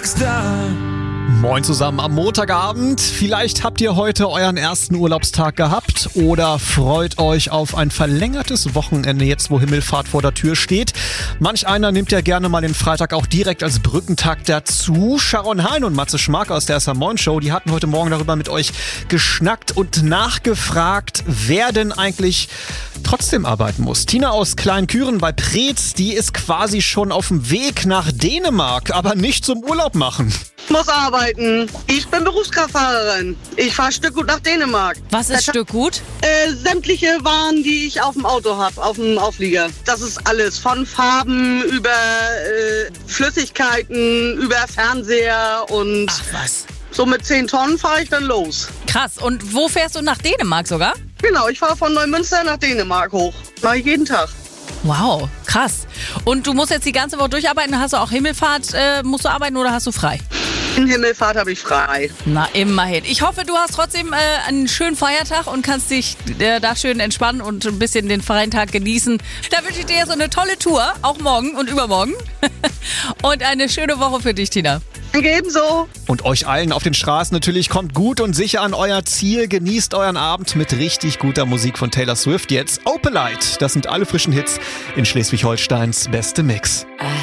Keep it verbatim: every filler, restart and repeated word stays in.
Rockstar. Moin zusammen am Montagabend. Vielleicht habt ihr heute euren ersten Urlaubstag gehabt oder freut euch auf ein verlängertes Wochenende jetzt, wo Himmelfahrt vor der Tür steht. Manch einer nimmt ja gerne mal den Freitag auch direkt als Brückentag dazu. Sharon Hein und Matze Schmark aus der S M Moin Show, die hatten heute Morgen darüber mit euch geschnackt und nachgefragt, wer denn eigentlich trotzdem arbeiten muss. Tina aus Kleinküren bei Preetz, die ist quasi schon auf dem Weg nach Dänemark, aber nicht zum Urlaub machen. Ich muss arbeiten. Ich bin Berufskraftfahrerin. Ich fahre Stück gut nach Dänemark. Was ist Stück gut? Äh, sämtliche Waren, die ich auf dem Auto habe, auf dem Auflieger. Das ist alles. Von Farben über äh, Flüssigkeiten, über Fernseher und Ach was. So mit zehn Tonnen fahre ich dann los. Krass. Und wo fährst du nach Dänemark sogar? Genau, ich fahre von Neumünster nach Dänemark hoch. Mache ich jeden Tag. Wow, krass. Und du musst jetzt die ganze Woche durcharbeiten? Hast du auch Himmelfahrt, äh, musst du arbeiten oder hast du frei? In Himmelfahrt habe ich frei. Na, immerhin. Ich hoffe, du hast trotzdem äh, einen schönen Feiertag und kannst dich äh, da schön entspannen und ein bisschen den freien Tag genießen. Da wünsche ich dir so eine tolle Tour, auch morgen und übermorgen. Und eine schöne Woche für dich, Tina. Danke ebenso. Und euch allen auf den Straßen natürlich, kommt gut und sicher an euer Ziel. Genießt euren Abend mit richtig guter Musik von Taylor Swift. Jetzt Opalite. Das sind alle frischen Hits in Schleswig-Holsteins beste Mix.